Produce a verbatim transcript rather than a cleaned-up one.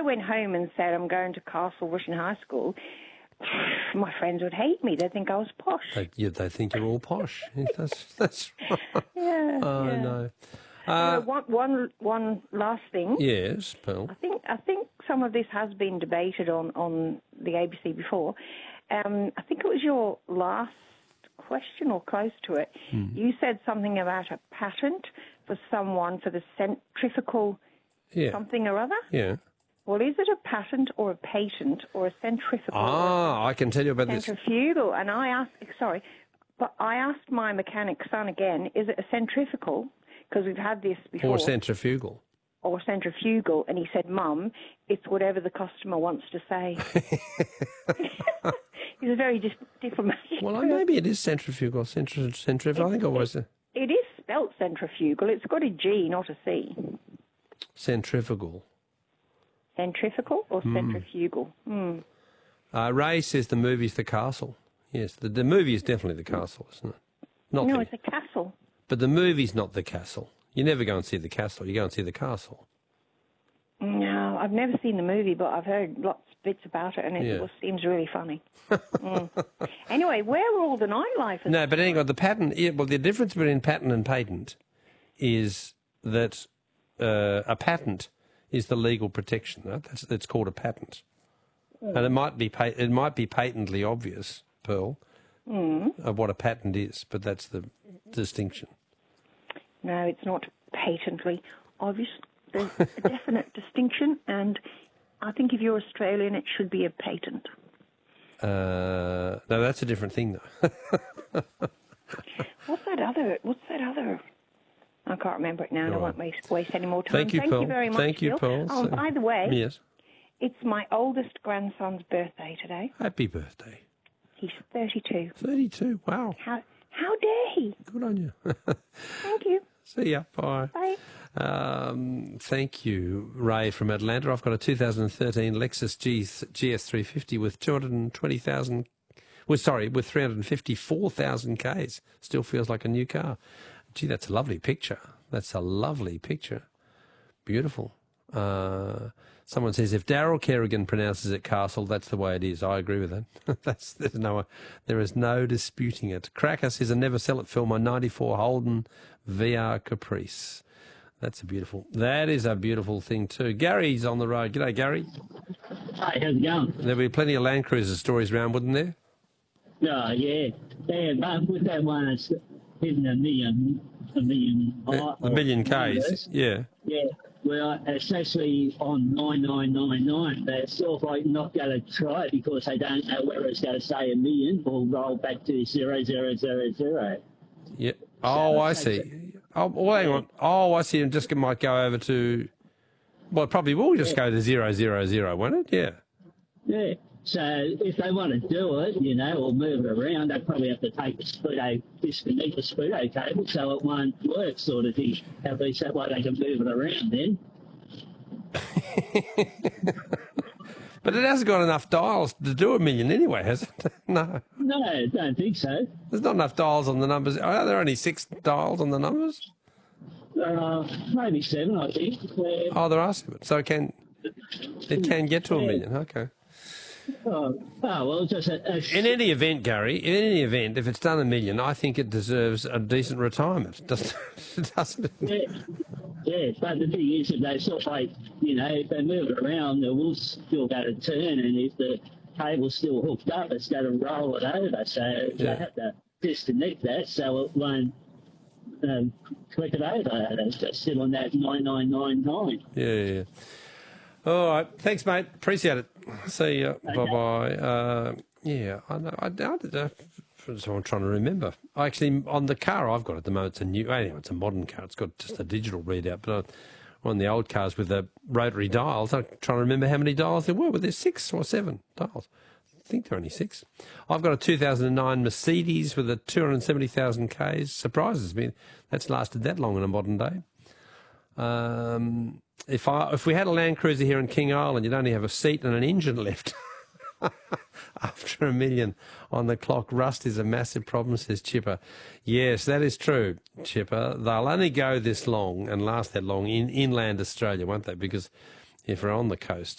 went home and said I'm going to Castle Rushen High School, my friends would hate me. They'd think I was posh. They, yeah, they think you're all posh. that's that's right. Yeah. Oh, yeah. no. Uh, uh, one, one, one last thing. Yes, Pearl. I think I think some of this has been debated on, on the A B C before. Um, I think it was your last question or close to it. Hmm. You said something about a patent for someone for the centrifugal Yeah. something or other. Yeah. Well, is it a patent or a patent or a centrifugal? Ah, I can tell you about this. Centrifugal. And I asked, sorry, but I asked my mechanic son again, is it a centrifugal? Because we've had this before. Or centrifugal. Or centrifugal. And he said, Mum, it's whatever the customer wants to say. He's a very dis- diplomatic. Well, maybe it is centrifugal. Centri- centrifugal. I think it was. A... It is spelt centrifugal. It's got a G, not a C. Centrifugal. Centrifugal or Mm. centrifugal? Mm. Uh, Ray says the movie's The Castle. Yes, the, the movie is definitely The Castle, isn't it? Not no, the, it's a castle. But the movie's not The Castle. You never go and see The Castle. You go and see The Castle. No, I've never seen the movie, but I've heard lots of bits about it, and it Yeah. was, seems really funny. mm. Anyway, where were all the nightlifers? No, but anyway, the patent. Yeah, well, the difference between patent and patent is that uh, a patent is the legal protection. Right? That's that's called a patent, mm. and it might be pa- it might be patently obvious, Pearl, mm. of what a patent is, but that's the distinction. No, it's not patently obvious. There's a definite distinction, and I think if you're Australian, it should be a patent. Uh, no, that's a different thing, though. What's that other? What's that other? I can't remember it now, and Right. I won't waste, waste any more time. Thank you, Thank Pearl. you very much, Thank you, Bill. Pearl. Oh, So- by the way, Yes. it's my oldest grandson's birthday today. Happy birthday. He's thirty-two. thirty-two. Wow. How how dare he? Good on you. Thank you. See ya. Bye. Bye. Um, thank you, Ray from Atlanta. I've got a two thousand thirteen Lexus G, G S three fifty with two hundred twenty thousand, well, sorry, with three hundred fifty-four thousand Ks. Still feels like a new car. Gee, that's a lovely picture. That's a lovely picture. Beautiful. Uh, someone says, if Daryl Kerrigan pronounces it Castle, that's the way it is. I agree with that. that's there's no, there is no disputing it. Cracker says, I never sell it film on ninety-four Holden V R Caprice. That's a beautiful, that is a beautiful thing too. Gary's on the road. G'day, Gary. Hi, how's it going? There'll be plenty of Land Cruiser stories around, wouldn't there? Oh, yeah. Yeah, but with that one, it's hitting a million, a million. A, a million Ks, yeah. Yeah, well, it's actually on nine nine nine nine, but it's sort of like not going to try it because they don't know whether it's going to say a million or roll back to zero, zero, zero, zero. Yeah. Oh, I see. Oh, well, hang on. Oh, I see. And just might go over to, well, it probably will just go to zero, zero, zero, won't it? Yeah. Yeah. So if they want to do it, you know, or move it around, they probably have to take the Spudo, disconnect the Spudo cable so it won't work, sort of thing. At least that way they can move it around then. But it hasn't got enough dials to do a million anyway, has it? No. No, I don't think so. There's not enough dials on the numbers. Are there only six dials on the numbers? Uh, maybe seven, I think. Yeah. Oh, there are seven. So it can, it can get to a million. Okay. Oh, oh well, just a, a In any event, Gary, in any event, if it's done a million, I think it deserves a decent retirement, doesn't doesn't it? Yeah, yeah, but the thing is, if they sort of like, you know, if they move it around, it will still go to turn, and if the cable's still hooked up, it's going to roll it over, so Yeah. they have to disconnect that so it won't um, click it over. It's just still on that nine nine nine nine. Yeah, yeah, yeah. All right. Thanks, mate. Appreciate it. See ya. Okay. Bye-bye. Uh, yeah, I know. I, I, I, so I'm trying to remember. I actually, on the car I've got at the moment, it's a new, anyway, it's a modern car. It's got just a digital readout. But on the old cars with the rotary dials, I'm trying to remember how many dials there were. Were there six or seven dials? I think there are only six. I've got a two thousand nine Mercedes with a two hundred seventy thousand Ks. Surprises me. That's lasted that long in a modern day. Um, if I if we had a Land Cruiser here in King Island, you'd only have a seat and an engine left. After a million on the clock, rust is a massive problem, says Chipper. Yes, that is true, Chipper. They'll only go this long and last that long in inland Australia, won't they? Because if we're on the coast,